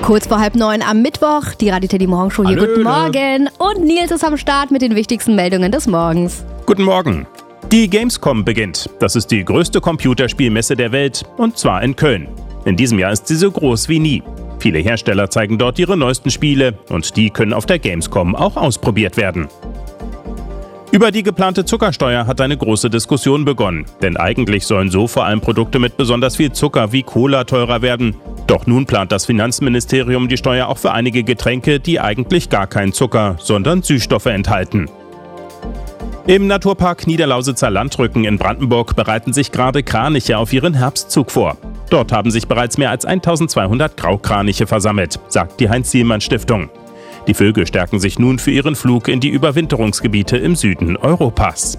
Kurz vor 8:30 am Mittwoch, die Radio Teddy Morgenshow hier. Guten Morgen. Und Nils ist am Start mit den wichtigsten Meldungen des Morgens. Guten Morgen. Die Gamescom beginnt. Das ist die größte Computerspielmesse der Welt, und zwar in Köln. In diesem Jahr ist sie so groß wie nie. Viele Hersteller zeigen dort ihre neuesten Spiele, und die können auf der Gamescom auch ausprobiert werden. Über die geplante Zuckersteuer hat eine große Diskussion begonnen. Denn eigentlich sollen so vor allem Produkte mit besonders viel Zucker wie Cola teurer werden. Doch nun plant das Finanzministerium die Steuer auch für einige Getränke, die eigentlich gar keinen Zucker, sondern Süßstoffe enthalten. Im Naturpark Niederlausitzer Landrücken in Brandenburg bereiten sich gerade Kraniche auf ihren Herbstzug vor. Dort haben sich bereits mehr als 1200 Graukraniche versammelt, sagt die Heinz-Sielmann-Stiftung. Die Vögel stärken sich nun für ihren Flug in die Überwinterungsgebiete im Süden Europas.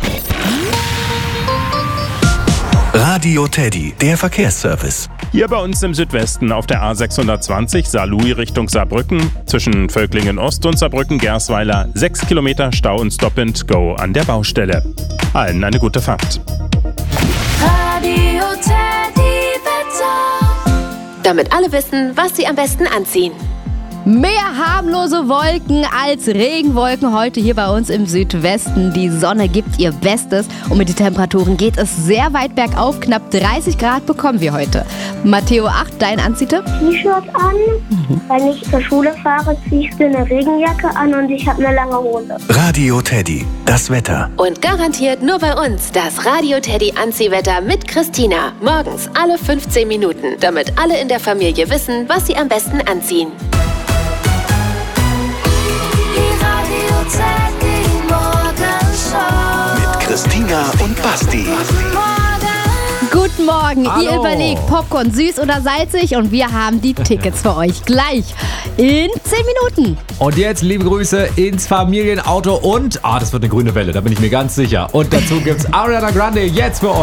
Radio Teddy, der Verkehrsservice. Hier bei uns im Südwesten auf der A620 Saarlouis Richtung Saarbrücken, zwischen Völklingen Ost und Saarbrücken-Gersweiler 6 Kilometer Stau und Stop-and-Go an der Baustelle. Allen eine gute Fahrt. Radio Teddy Wetter. Damit alle wissen, was sie am besten anziehen. Mehr harmlose Wolken als Regenwolken heute hier bei uns im Südwesten. Die Sonne gibt ihr Bestes und mit den Temperaturen geht es sehr weit bergauf. Knapp 30 Grad bekommen wir heute. Matteo 8, dein Anziehtipp? T-Shirt an. Wenn ich zur Schule fahre, ziehe ich eine Regenjacke an und ich habe eine lange Hose. Radio Teddy, das Wetter. Und garantiert nur bei uns das Radio Teddy Anziehwetter mit Christina. Morgens alle 15 Minuten, damit alle in der Familie wissen, was sie am besten anziehen. Mit Christina und Basti. Guten Morgen. Hallo. Ihr überlegt, Popcorn süß oder salzig, und wir haben die Tickets für euch gleich in 10 Minuten. Und jetzt liebe Grüße ins Familienauto und, das wird eine grüne Welle, da bin ich mir ganz sicher. Und dazu gibt's Ariana Grande jetzt für euch.